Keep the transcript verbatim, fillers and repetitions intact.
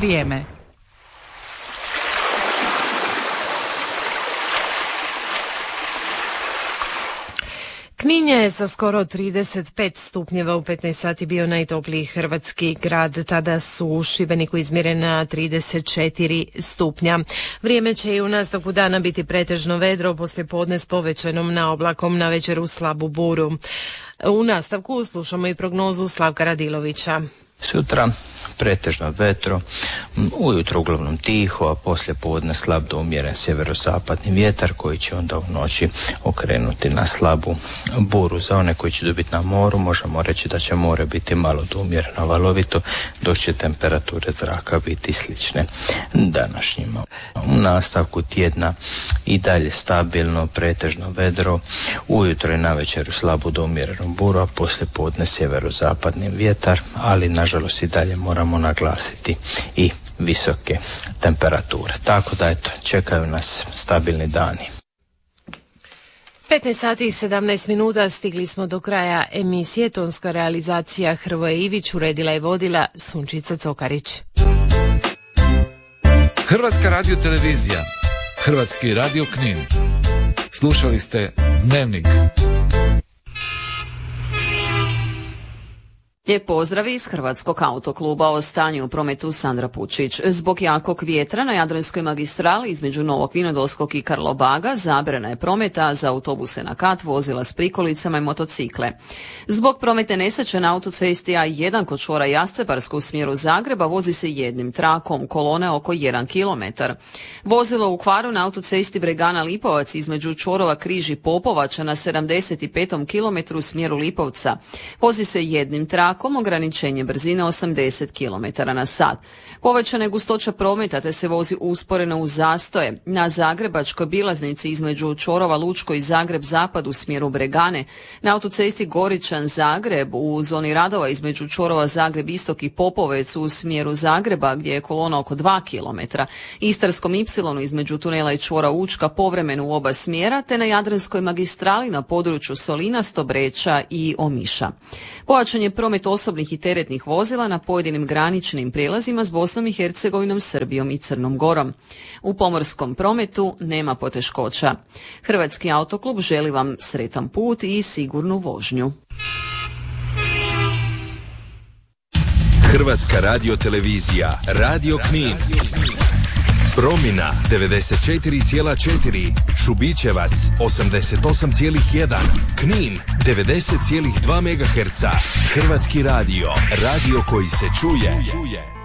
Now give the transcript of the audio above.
vrijeme. Knin je sa skoro trideset pet stupnjeva u petnaest sati bio najtopliji hrvatski grad. Tada su u Šibeniku izmjerena trideset četiri stupnja. Vrijeme će i u nastavku dana biti pretežno vedro, poslije podne s povećanom naoblakom, na večer u slabu buru. U nastavku slušamo i prognozu Slavka Radilovića. Sutra pretežno vetro, ujutro uglavnom tiho, a poslije podne slab do umjeren sjeverozapadni vjetar koji će onda u noći okrenuti na slabu buru. Za one koji će dobiti na moru možemo reći da će more biti malo do umjereno valovito, dok će temperature zraka biti slične današnjima. U nastavku tjedna i dalje stabilno, pretežno vedro, ujutro i navečer slabu do umjerenu buru, a poslije podne sjeverozapadni vjetar, ali nažalost i dalje moramo naglasiti i visoke temperature. Tako da eto, čekaju nas stabilni dani. petnaest sati i sedamnaest minuta, stigli smo do kraja emisije. Tonska realizacija Hrvoje Ivić, uredila i vodila Sunčica Cokarić. Hrvatska radiotelevizija, Hrvatski radio Knin. Slušali ste Dnevnik. Lijep pozdrav iz Hrvatskog autokluba. O stanju u prometu Sandra Pučić. Zbog jakog vjetra na Jadranskoj magistrali između Novog Vinodolskog i Karlobaga zabrana je prometa za autobuse na kat, vozila s prikolicama i motocikle. Zbog prometne nesreće na autocesti A jedan kod čvora Jastrebarsko u smjeru Zagreba vozi se jednim trakom, kolone oko jedan kilometar. Vozilo u kvaru na autocesti Bregana Lipovac između čvorova Križ i Popovača na sedamdeset petom kilometru u smjeru Lipovca vozi se jednim trakom, ograničenje brzine osamdeset kilometara na sat. Povećana je gustoća prometa te se vozi usporeno uz zastoje. Na Zagrebačkoj bilaznici između čvorova Lučko i Zagreb Zapad u smjeru Bregane, na autocesti Goričan Zagreb u zoni radova između čvorova Zagreb Istok i Popovec u smjeru Zagreba gdje je kolona oko dva kilometra, Istarskom ipsilonu između tunela i čvora Učka povremeno u oba smjera, te na Jadranskoj magistrali na području Solina, Stobreča i Omiša. Pojačan je promet osobnih i teretnih vozila na pojedinim graničnim prijelazima s Bosnom i Hercegovinom, Srbijom i Crnom Gorom. U pomorskom prometu nema poteškoća. Hrvatski autoklub želi vam sretan put i sigurnu vožnju. Hrvatska radiotelevizija, Radio Knin. Promina devedeset četiri zarez četiri, Šubićevac osamdeset osam zarez jedan, Knin devedeset zarez dva megaherca. Hrvatski radio, radio koji se čuje.